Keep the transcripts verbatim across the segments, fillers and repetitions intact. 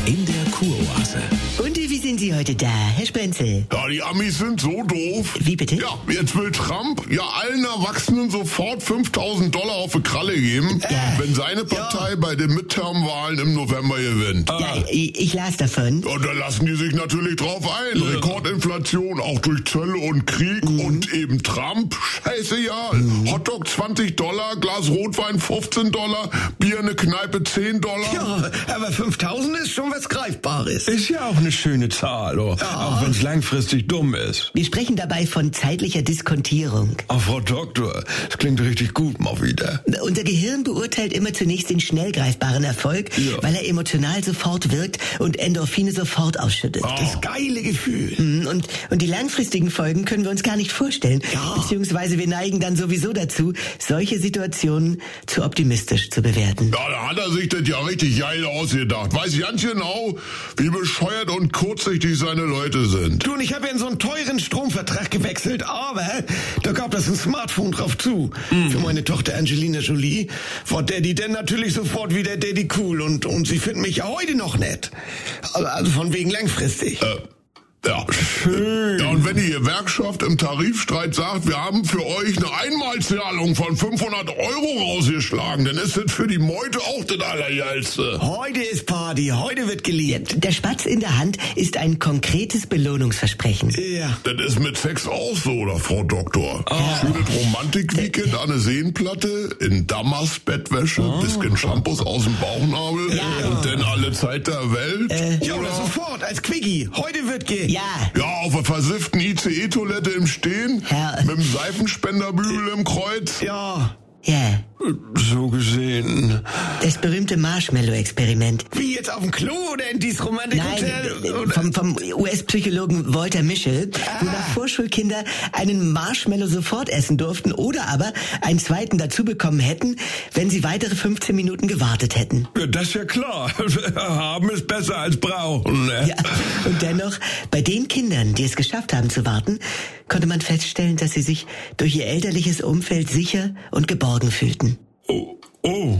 in der Kuroase. Und wie sind Sie heute da, Herr Sprenzel? Ja, die Amis sind so doof. Wie bitte? Ja, jetzt will Trump ja allen Erwachsenen sofort fünftausend Dollar auf die Kralle geben, Ja. wenn seine Partei ja. bei den Midterm-Wahlen im November gewinnt. Ja, ich, ich las davon. Und da lassen die sich natürlich drauf ein. Ja. Rekordinflation, auch durch Zölle und Krieg mhm. und eben Trump. Scheiße, ja. Mhm. Hotdog zwanzig Dollar, Glas Rotwein fünfzehn Dollar, Bier eine Kneipe zehn Dollar. Ja, aber fünftausend ist schon was Greifbares. Ist ja auch eine schöne Zahl, oh. ja. auch wenn es langfristig dumm ist. Wir sprechen dabei von zeitlicher Diskontierung. Oh, Frau Doktor, das klingt richtig gut mal wieder. Unser Gehirn beurteilt immer zunächst den schnell greifbaren Erfolg, ja. weil er emotional sofort wirkt und Endorphine sofort ausschüttet. Oh. Das geile Gefühl. Und, und die langfristigen Folgen können wir uns gar nicht vorstellen. Ja. Beziehungsweise wir neigen dann sowieso dazu, solche Situationen zu optimistisch zu bewerten. Ja, da hat er sich das ja richtig geil ausgedacht. Weiß ganz genau, wie bescheuert und kurzsichtig seine Leute sind. Du, und ich habe ja in so einen teuren Stromvertrag gewechselt, aber da gab das ein Smartphone drauf zu. Mhm. Für meine Tochter Angelina Jolie war Daddy denn natürlich sofort wieder Daddy cool und, und sie findet mich ja heute noch nett. Also von wegen langfristig. Äh. Ja. Schön. Ja, und wenn die Gewerkschaft im Tarifstreit sagt, wir haben für euch eine Einmalzahlung von fünfhundert Euro rausgeschlagen, dann ist das für die Meute auch das Allergeilste. Heute ist Party, heute wird gelebt. Der Spatz in der Hand ist ein konkretes Belohnungsversprechen. Ja. Das ist mit Sex auch so, oder Frau Doktor? Oh. Schönes Romantik-Weekend an der Seenplatte, in Damas-Bettwäsche, oh. bisschen Shampoos aus dem Bauchnabel ja. und dann alle Zeit der Welt. Äh. Ja, oder sofort, als Quickie. Heute wird ge... Ja. Ja, auf einer versifften I C E-Toilette im Stehen, ja. mit dem Seifenspenderbügel im Kreuz. Ja. Ja. So gesehen. Das berühmte Marshmallow-Experiment. Wie, jetzt auf dem Klo oder in dieses Romantik-Hotel? Nein, vom, vom U S-Psychologen Walter Mischel, ah. wonach Vorschulkinder einen Marshmallow sofort essen durften oder aber einen zweiten dazu bekommen hätten, wenn sie weitere fünfzehn Minuten gewartet hätten. Ja, das ist ja klar. Haben ist besser als brauchen. Ne? Ja, und dennoch, bei den Kindern, die es geschafft haben zu warten, konnte man feststellen, dass sie sich durch ihr elterliches Umfeld sicher und geborgen fühlten. Oh, oh.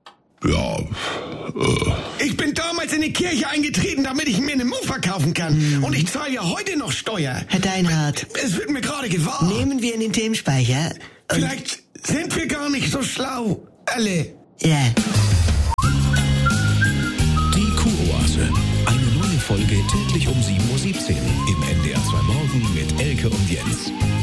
Ja. Äh. Ich bin damals in die Kirche eingetreten, damit ich mir eine Muffa kaufen kann. Hm. Und ich zahle ja heute noch Steuer. Herr Deinhardt. Es wird mir gerade gewahr. Nehmen wir in den Themenspeicher. Vielleicht sind wir gar nicht so schlau. Alle. Ja. Die Kuroase. Eine neue Folge täglich um sieben Uhr siebzehn im N D R zwei Morgen mit Elke und Jens.